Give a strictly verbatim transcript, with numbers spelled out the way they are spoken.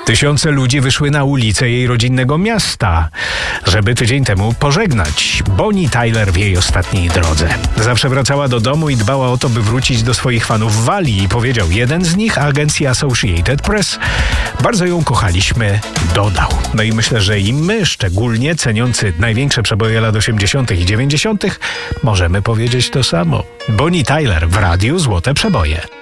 Tysiące ludzi wyszły na ulice jej rodzinnego miasta, żeby tydzień temu pożegnać Bonnie Tyler w jej ostatniej drodze. Zawsze wracała do domu i dbała o to, by wrócić do swoich fanów w Walii, powiedział jeden z nich, agencji Associated Press. Bardzo ją kochaliśmy, dodał. No i myślę, że i my, szczególnie ceniący największe przeboje lat osiemdziesiątych i dziewięćdziesiątych, możemy powiedzieć to samo. Bonnie Tyler w radiu Złote Przeboje.